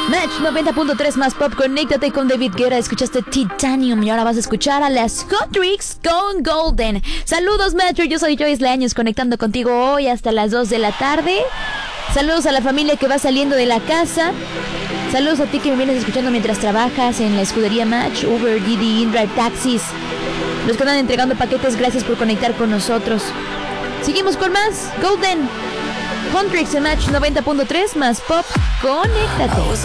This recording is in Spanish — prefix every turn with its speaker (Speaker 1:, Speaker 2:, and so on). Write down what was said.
Speaker 1: Match 90.3 más pop. Conéctate con David Guetta. Escuchaste Titanium y ahora vas a escuchar a las Huntrix con Golden. Saludos, Metro. Yo soy Joyce Leaños, conectando contigo hoy hasta las 2 de la tarde. Saludos a la familia que va saliendo de la casa. Saludos a ti que me vienes escuchando mientras trabajas en la escudería Match, Uber, Didi, InDrive, Taxis. Los que andan entregando paquetes, gracias por conectar con nosotros. Seguimos con más Golden Huntrix en Match 90.3 más pop. Conéctate.